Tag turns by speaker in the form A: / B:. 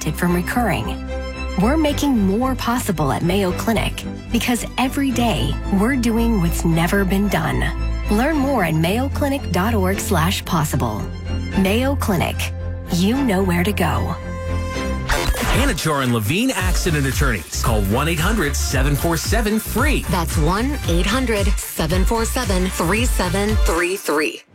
A: prevented from recurring. We're making more possible at Mayo Clinic because every day we're doing what's never been done. Learn more at mayoclinic.org/possible. Mayo Clinic. You know where to go.
B: Anachar and Levine Accident Attorneys. Call 1-800-747-FREE.
C: That's 1-800-747-3733.